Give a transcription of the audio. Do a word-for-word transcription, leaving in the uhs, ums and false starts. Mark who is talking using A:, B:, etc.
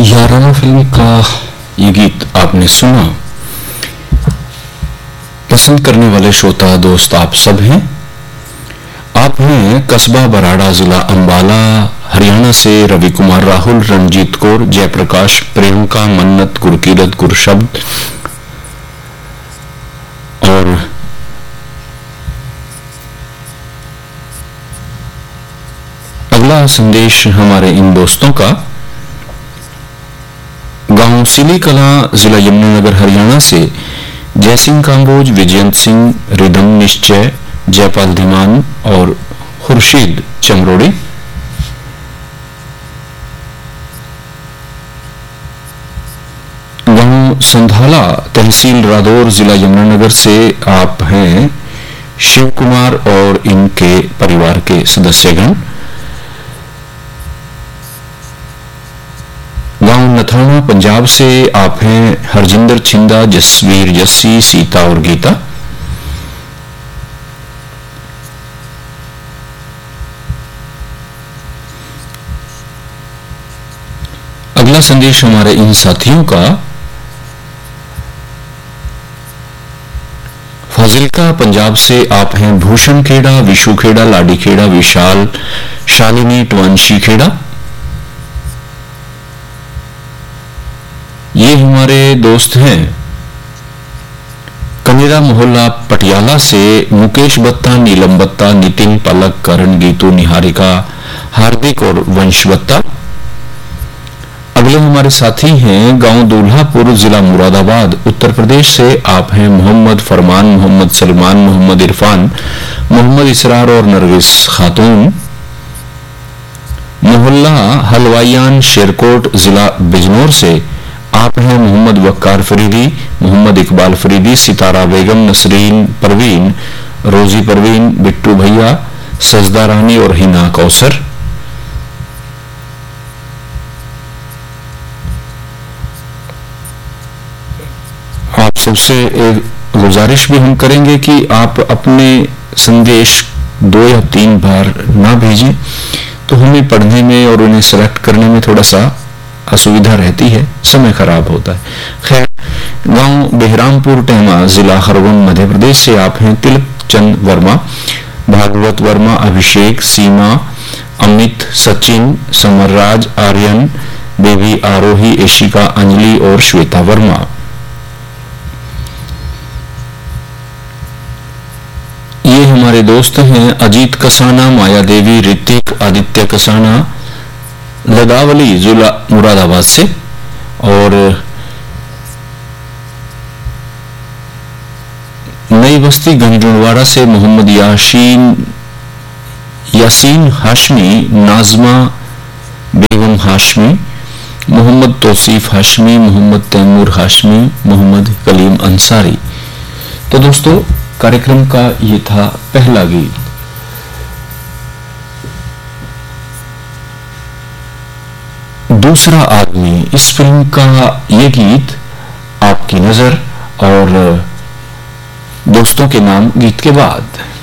A: याराना film का ये गीत आपने सुना। पसंद करने वाले श्रोता दोस्त आप सब हैं। आप हैं कस्बा बराड़ा, जिला अंबाला, हरियाणा से रवि कुमार, राहुल, रंजीत कौर, जयप्रकाश, प्रियंका, मन्नत, गुरकीरत, गुरशब्द और अगला संदेश हमारे इन दोस्तों का गांव सिली कला, जिला यमुनानगर, हरियाणा से जय सिंह कांबोज, विजयंत सिंह, रिदम निश्चय, जयपाल धीमान और खुर्शीद चमरोड़ी। गांव संधाला, तहसील रादौर, जिला यमुनानगर से आप हैं शिव कुमार और इनके परिवार के सदस्यगण। गांव नथाना, पंजाब से आप हैं हरजिंदर छिंदा, जसवीर, जस्सी, सीता और गीता। अगला संदेश हमारे इन साथियों का फाजिलका, पंजाब से आप हैं भूषण खेड़ा, विशु खेड़ा, लाडी खेड़ा, विशाल, शालिनी, टवांशी खेड़ा। ये हमारे दोस्त हैं कनेरा मोहल्ला, पटियाला से मुकेश बत्ता, नीलम बत्ता, नितिन, पलक, करण, गीतू, निहारिका, हार्दिक और वंश बत्ता। अगले हमारे साथी हैं गांव दूल्हापुर, जिला मुरादाबाद, उत्तर प्रदेश से आप हैं मोहम्मद फरमान, मोहम्मद सलमान, मोहम्मद इरफान, मोहम्मद इसरार और नरगिस खातून। मोहल्ला हलवाइयान, शेरकोट, जिला बिजनौर से आप हैं मोहम्मद वक्कार फरीदी, मोहम्मद इकबाल फरीदी, सितारा बेगम, नसरीन परवीन, रोजी परवीन, बिट्टू भैया, सजदा रानी और हिना कौसर। आप सबसे एक गुजारिश भी हम करेंगे कि आप अपने संदेश दो या तीन बार ना भेजें, तो हमें पढ़ने में और उन्हें सेलेक्ट करने में थोड़ा सा असुविधा रहती है, समय खराब होता है। खैर, गांव बेहरामपुर टेमा, जिला खरगोन, मध्य प्रदेश से आप हैं तिलक चंद वर्मा, भागवत वर्मा, अभिषेक, सीमा, अमित, सचिन, समरराज, आर्यन, बेबी, आरोही, एशिका, अंजलि और श्वेता वर्मा। ये हमारे दोस्त हैं अजीत कसाना, माया देवी, ऋतिक, आदित्य कसाना, लदावली, जिला मुरादाबाद से। और नई बस्ती गंजड़वाड़ा से मोहम्मद याशीन यासीन हाशमी, नाजमा बेगम हाशमी, मोहम्मद तौसीफ हाशमी, मोहम्मद तैमूर हाशमी, मोहम्मद कलीम अंसारी। तो दोस्तों, कार्यक्रम का ये था पहला गीत। दूसरा आदमी, इस फिल्म का ये गीत आपकी नजर और दोस्तों के नाम गीत के बाद।